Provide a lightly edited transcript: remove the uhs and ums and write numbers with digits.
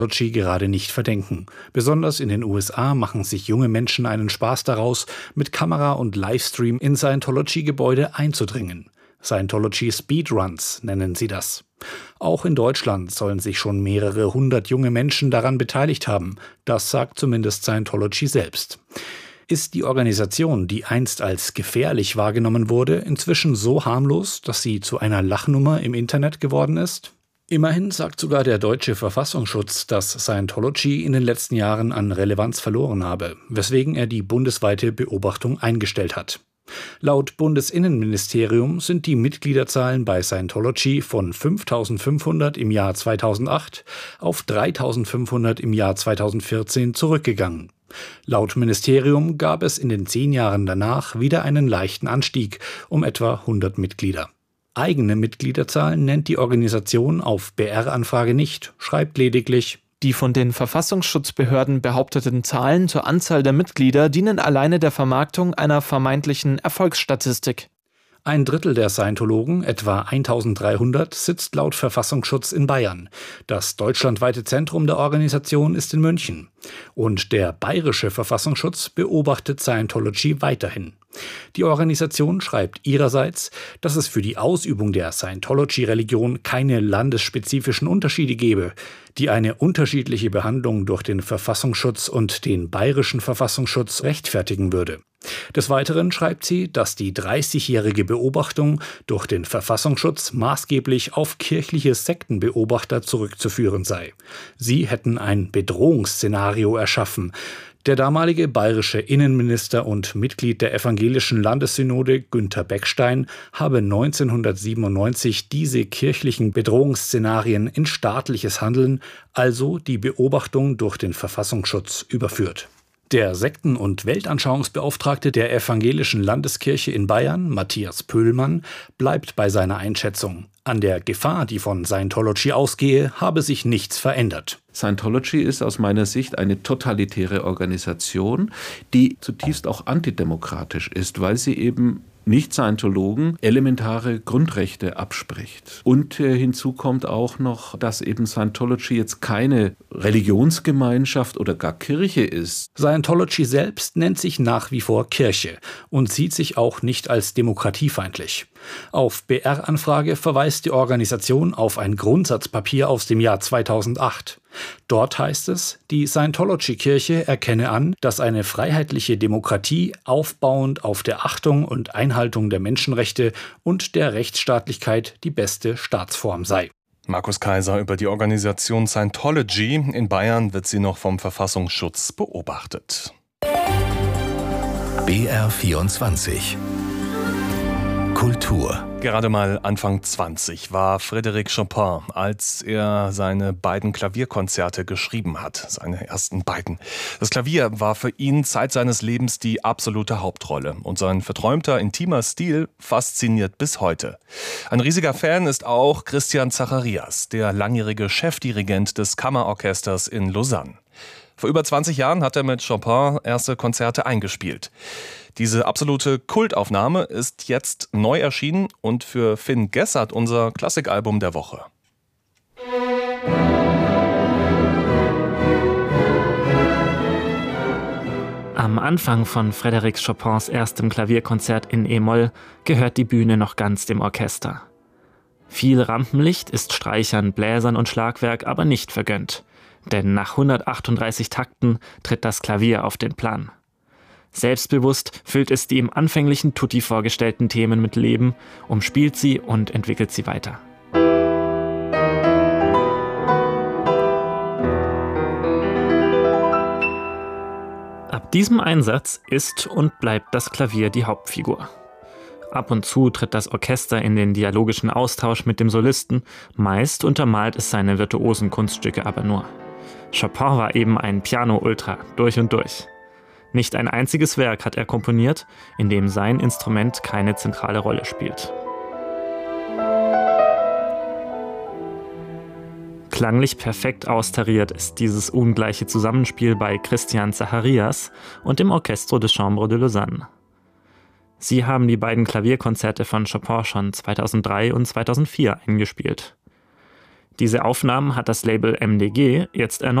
Scientology gerade nicht verdenken. Besonders in den USA machen sich junge Menschen einen Spaß daraus, mit Kamera und Livestream in Scientology-Gebäude einzudringen. Scientology Speedruns nennen sie das. Auch in Deutschland sollen sich schon mehrere hundert junge Menschen daran beteiligt haben. Das sagt zumindest Scientology selbst. Ist die Organisation, die einst als gefährlich wahrgenommen wurde, inzwischen so harmlos, dass sie zu einer Lachnummer im Internet geworden ist? Immerhin sagt sogar der deutsche Verfassungsschutz, dass Scientology in den letzten Jahren an Relevanz verloren habe, weswegen er die bundesweite Beobachtung eingestellt hat. Laut Bundesinnenministerium sind die Mitgliederzahlen bei Scientology von 5.500 im Jahr 2008 auf 3.500 im Jahr 2014 zurückgegangen. Laut Ministerium gab es in den 10 Jahren danach wieder einen leichten Anstieg um etwa 100 Mitglieder. Eigene Mitgliederzahlen nennt die Organisation auf BR-Anfrage nicht, schreibt lediglich: Die von den Verfassungsschutzbehörden behaupteten Zahlen zur Anzahl der Mitglieder dienen alleine der Vermarktung einer vermeintlichen Erfolgsstatistik. Ein Drittel der Scientologen, etwa 1.300, sitzt laut Verfassungsschutz in Bayern. Das deutschlandweite Zentrum der Organisation ist in München. Und der bayerische Verfassungsschutz beobachtet Scientology weiterhin. Die Organisation schreibt ihrerseits, dass es für die Ausübung der Scientology-Religion keine landesspezifischen Unterschiede gebe, die eine unterschiedliche Behandlung durch den Verfassungsschutz und den bayerischen Verfassungsschutz rechtfertigen würde. Des Weiteren schreibt sie, dass die 30-jährige Beobachtung durch den Verfassungsschutz maßgeblich auf kirchliche Sektenbeobachter zurückzuführen sei. Sie hätten ein Bedrohungsszenario erschaffen. Der damalige bayerische Innenminister und Mitglied der evangelischen Landessynode Günther Beckstein habe 1997 diese kirchlichen Bedrohungsszenarien in staatliches Handeln, also die Beobachtung durch den Verfassungsschutz, überführt. Der Sekten- und Weltanschauungsbeauftragte der evangelischen Landeskirche in Bayern, Matthias Pöhlmann, bleibt bei seiner Einschätzung. An der Gefahr, die von Scientology ausgehe, habe sich nichts verändert. Scientology ist aus meiner Sicht eine totalitäre Organisation, die zutiefst auch antidemokratisch ist, weil sie eben Nicht-Scientologen elementare Grundrechte abspricht. Und hinzu kommt auch noch, dass eben Scientology jetzt keine Religionsgemeinschaft oder gar Kirche ist. Scientology selbst nennt sich nach wie vor Kirche und sieht sich auch nicht als demokratiefeindlich. Auf BR-Anfrage verweist die Organisation auf ein Grundsatzpapier aus dem Jahr 2008. Dort heißt es, die Scientology-Kirche erkenne an, dass eine freiheitliche Demokratie aufbauend auf der Achtung und Einhaltung der Menschenrechte und der Rechtsstaatlichkeit die beste Staatsform sei. Markus Kaiser über die Organisation Scientology. In Bayern wird sie noch vom Verfassungsschutz beobachtet. BR24 Kultur. Gerade mal Anfang 20 war Frédéric Chopin, als er seine beiden Klavierkonzerte geschrieben hat, seine ersten beiden. Das Klavier war für ihn Zeit seines Lebens die absolute Hauptrolle und sein verträumter, intimer Stil fasziniert bis heute. Ein riesiger Fan ist auch Christian Zacharias, der langjährige Chefdirigent des Kammerorchesters in Lausanne. Vor über 20 Jahren hat er mit Chopin erste Konzerte eingespielt. Diese absolute Kultaufnahme ist jetzt neu erschienen und für Finn Gessert unser Klassikalbum der Woche. Am Anfang von Frédéric Chopins erstem Klavierkonzert in E-Moll gehört die Bühne noch ganz dem Orchester. Viel Rampenlicht ist Streichern, Bläsern und Schlagwerk aber nicht vergönnt. Denn nach 138 Takten tritt das Klavier auf den Plan. Selbstbewusst füllt es die im anfänglichen Tutti vorgestellten Themen mit Leben, umspielt sie und entwickelt sie weiter. Ab diesem Einsatz ist und bleibt das Klavier die Hauptfigur. Ab und zu tritt das Orchester in den dialogischen Austausch mit dem Solisten, meist untermalt es seine virtuosen Kunststücke aber nur. Chopin war eben ein Piano-Ultra, durch und durch. Nicht ein einziges Werk hat er komponiert, in dem sein Instrument keine zentrale Rolle spielt. Klanglich perfekt austariert ist dieses ungleiche Zusammenspiel bei Christian Zacharias und dem Orchestre de Chambre de Lausanne. Sie haben die beiden Klavierkonzerte von Chopin schon 2003 und 2004 eingespielt. Diese Aufnahmen hat das Label MDG jetzt erneut